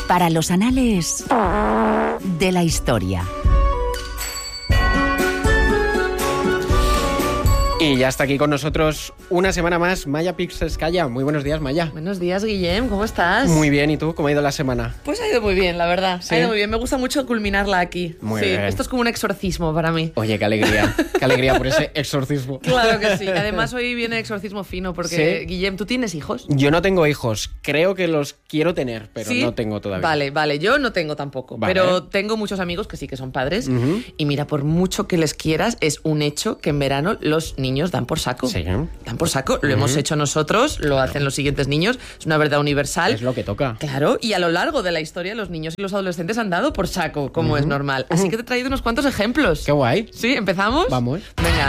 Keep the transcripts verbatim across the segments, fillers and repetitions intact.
Para los anales de la historia. Y ya está aquí con nosotros una semana más Maya Pixelskaya. Muy buenos días, Maya. Buenos días, Guillem, ¿cómo estás? Muy bien, ¿y tú? ¿Cómo ha ido la semana? Pues ha ido muy bien, la verdad. ¿Sí? Ha ido muy bien, me gusta mucho culminarla aquí. Muy sí, bien. Esto es como un exorcismo para mí. Oye, qué alegría, qué alegría por ese exorcismo. Claro que sí. Además hoy viene exorcismo fino porque, ¿Sí? Guillem, ¿tú tienes hijos? Yo no tengo hijos, creo que los quiero tener, pero ¿Sí? no tengo todavía. Vale, vale, yo no tengo tampoco, Vale. pero tengo muchos amigos que sí que son padres. Ujú. Y mira, por mucho que les quieras, es un hecho que en verano los niños dan por saco. Sí. Dan por saco, lo hemos hecho nosotros, lo hacen los siguientes niños, es una verdad universal. Es lo que toca. Claro, y a lo largo de la historia los niños y los adolescentes han dado por saco, como Ujú. es normal. Así que te he traído unos cuantos ejemplos. Qué guay. ¿Sí? ¿Empezamos? Vamos. Venga.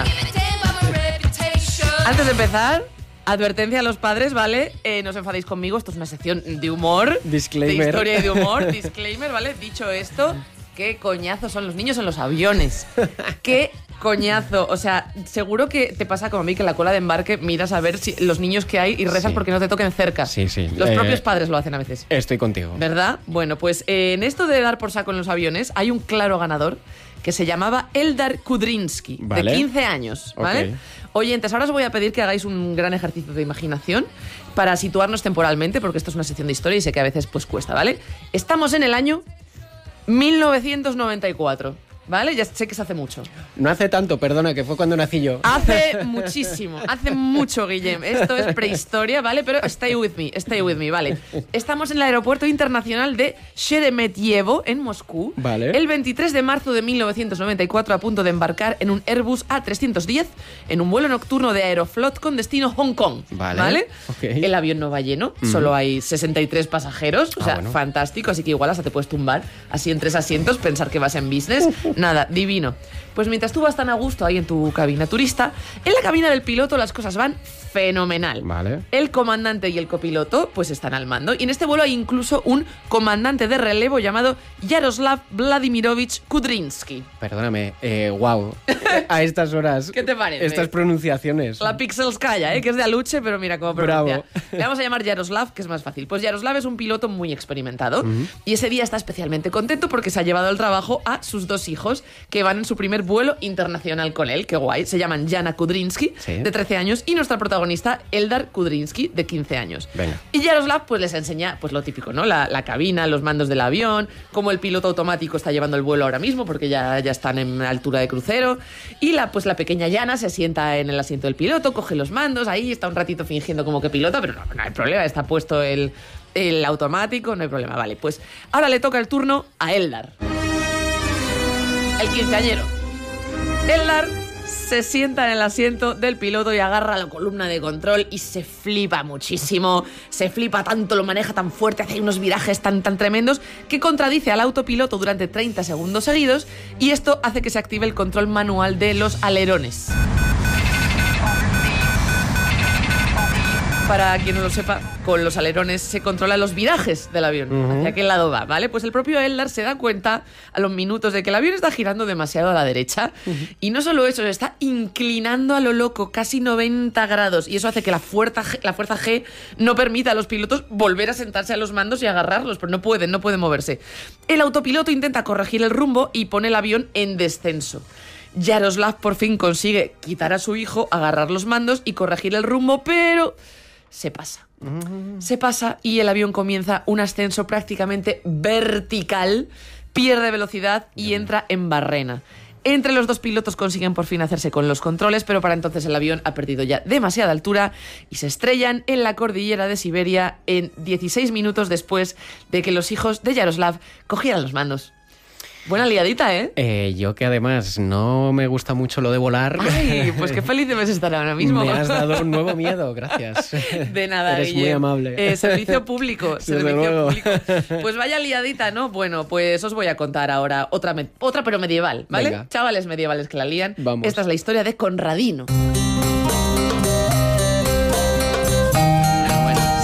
Antes de empezar, advertencia a los padres, ¿vale? Eh, no os enfadéis conmigo, esto es una sección de humor. Disclaimer. De historia y de humor. Disclaimer, ¿vale? Dicho esto, qué coñazo son los niños en los aviones. Qué coñazo. O sea, seguro que te pasa como a mí, que en la cola de embarque miras a ver si los niños que hay y rezas Sí. porque no te toquen cerca. Sí, sí. Los Eh, propios padres lo hacen a veces. Estoy contigo. ¿Verdad? Bueno, pues eh, en esto de dar por saco en los aviones hay un claro ganador que se llamaba Eldar Kudrinsky, Vale. de quince años, ¿vale? Ok. Oyentes, ahora os voy a pedir que hagáis un gran ejercicio de imaginación para situarnos temporalmente, porque esto es una sección de historia y sé que a veces pues cuesta, ¿vale? Estamos en el año mil novecientos noventa y cuatro, ¿vale? Ya sé que se hace mucho. No hace tanto, perdona, que fue cuando nací yo. Hace muchísimo, hace mucho, Guillem. Esto es prehistoria, ¿vale? Pero stay with me, stay with me, ¿vale? Estamos en el aeropuerto internacional de Sheremetyevo, en Moscú. Vale. El veintitrés de marzo de mil novecientos noventa y cuatro, a punto de embarcar en un Airbus A trescientos diez en un vuelo nocturno de Aeroflot con destino Hong Kong. Vale, ok. El avión no va lleno, solo hay sesenta y tres pasajeros, o Ah, sea, bueno. fantástico, así que igual hasta te puedes tumbar así en tres asientos, pensar que vas en business. Nada, divino. Pues mientras tú vas tan a gusto ahí en tu cabina turista, en la cabina del piloto las cosas van fenomenal. Vale. El comandante y el copiloto pues están al mando. Y en este vuelo hay incluso un comandante de relevo llamado Yaroslav Vladimirovich Kudrinsky. Perdóname, eh, wow. A estas horas. ¿Qué te parece? Estas pronunciaciones. La Pixelskaya, ¿eh? Que es de Aluche, pero mira cómo Bravo. pronuncia. Le vamos a llamar Yaroslav, que es más fácil. Pues Yaroslav es un piloto muy experimentado y ese día está especialmente contento porque se ha llevado al trabajo a sus dos hijos que van en su primer vuelo internacional con él. Qué guay. Se llaman Yana Kudrinsky, Sí. de trece años, y nuestra protagonista, Eldar Kudrinsky, de quince años. Venga. Y Yaroslav pues les enseña pues lo típico, ¿no? La, la cabina, los mandos del avión, cómo el piloto automático está llevando el vuelo ahora mismo porque ya, ya están en altura de crucero. Y la, pues la pequeña Yana se sienta en el asiento del piloto, coge los mandos, ahí está un ratito fingiendo como que pilota, pero no, no hay problema, está puesto el, el automático, no hay problema. Vale, pues ahora le toca el turno a Eldar, el quinceañero. Eldar se sienta en el asiento del piloto y agarra la columna de control y se flipa muchísimo. Se flipa tanto, lo maneja tan fuerte, hace unos virajes tan, tan tremendos que contradice al autopiloto durante treinta segundos seguidos y esto hace que se active el control manual de los alerones. Para quien no lo sepa, con los alerones se controlan los virajes del avión, Ujú. hacia qué lado va, ¿vale? Pues el propio Eldar se da cuenta a los minutos de que el avión está girando demasiado a la derecha y no solo eso, se está inclinando a lo loco, casi noventa grados, y eso hace que la fuerza G, la fuerza G no permita a los pilotos volver a sentarse a los mandos y agarrarlos, pero no pueden, no pueden moverse. El autopiloto intenta corregir el rumbo y pone el avión en descenso. Yaroslav por fin consigue quitar a su hijo, agarrar los mandos y corregir el rumbo, pero se pasa. Se pasa y el avión comienza un ascenso prácticamente vertical, pierde velocidad y entra en barrena. Entre los dos pilotos consiguen por fin hacerse con los controles, pero para entonces el avión ha perdido ya demasiada altura y se estrellan en la cordillera de Siberia en dieciséis minutos después de que los hijos de Yaroslav cogieran los mandos. Buena liadita, ¿eh? Eh, yo que además no me gusta mucho lo de volar. Ay, pues qué feliz debes estar ahora mismo. Me has dado un nuevo miedo, gracias. De nada, Eres Guille. muy amable. Eh, servicio público, Desde servicio luego. público. Pues vaya liadita, ¿no? Bueno, pues os voy a contar ahora otra, me- otra pero medieval, ¿vale? Venga. Chavales medievales que la lían. Vamos. Esta es la historia de Conradino. Bueno, System of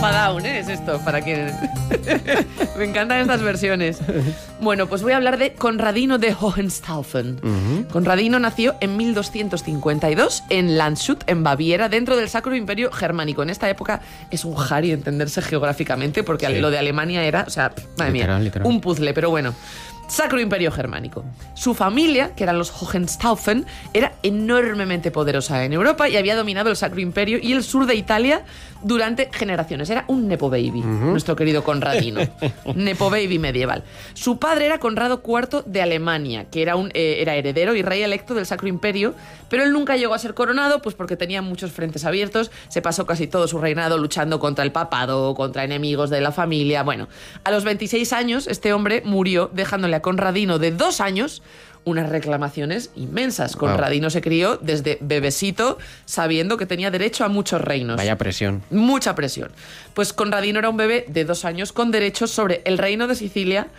Papa Down, ¿eh? Es esto, para que... Me encantan estas versiones. Bueno, pues voy a hablar de Conradino de Hohenstaufen. Uh-huh. Conradino nació en mil doscientos cincuenta y dos en Landshut, en Baviera, dentro del Sacro Imperio Germánico. En esta época es un jari entenderse geográficamente, porque sí. Lo de Alemania era, o sea, madre literal, mía, literal. un puzzle, pero bueno. Sacro Imperio Germánico. Su familia, que eran los Hohenstaufen, era enormemente poderosa en Europa y había dominado el Sacro Imperio y el sur de Italia durante generaciones. Era un Nepo Baby, uh-huh. nuestro querido Conradino. Nepo Baby medieval. Su padre era Conrado cuarto de Alemania, que era, un, eh, era heredero y rey electo del Sacro Imperio, pero él nunca llegó a ser coronado, pues porque tenía muchos frentes abiertos, se pasó casi todo su reinado luchando contra el papado, contra enemigos de la familia. Bueno, a los veintiséis años este hombre murió, dejándole a Conradino de dos años unas reclamaciones inmensas. Conradino wow. se crió desde bebecito sabiendo que tenía derecho a muchos reinos. Vaya presión. Mucha presión. Pues Conradino era un bebé de dos años con derechos sobre el reino de Sicilia,